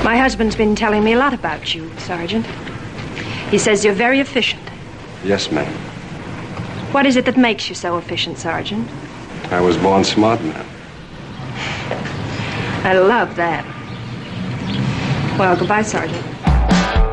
My husband's been telling me a lot about you, Sergeant. He says you're very efficient. Yes, ma'am. What is it that makes you so efficient, Sergeant? I was born smart, ma'am. I love that. Well, goodbye, Sergeant.